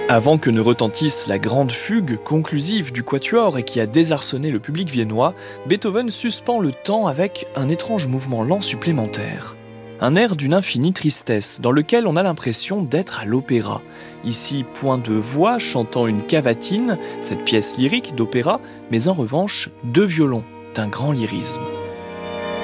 Avant que ne retentisse la grande fugue conclusive du quatuor et qui a désarçonné le public viennois, Beethoven suspend le temps avec un étrange mouvement lent supplémentaire. Un air d'une infinie tristesse, dans lequel on a l'impression d'être à l'opéra. Ici, point de voix chantant une cavatine, cette pièce lyrique d'opéra, mais en revanche, deux violons, d'un grand lyrisme.